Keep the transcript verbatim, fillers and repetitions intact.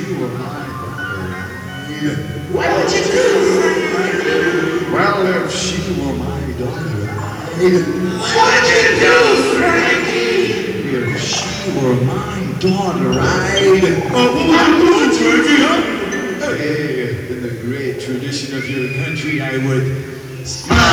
were my daughter, What would you do, Frankie? well, if she were my daughter, What would you do, Frankie? if she were my daughter, I'd, Uh, what would you do, Frankie, huh? hey, in the great tradition of your country, I would smile.